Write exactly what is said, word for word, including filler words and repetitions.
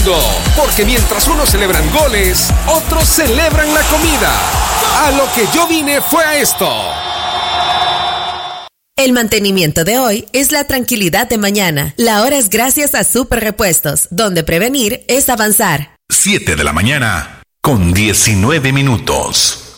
mundo, porque mientras unos celebran goles, otros celebran la comida. A lo que yo vine fue a esto. El mantenimiento de hoy es la tranquilidad de mañana. La hora es gracias a Super Repuestos, donde prevenir es avanzar. siete de la mañana con diecinueve minutos.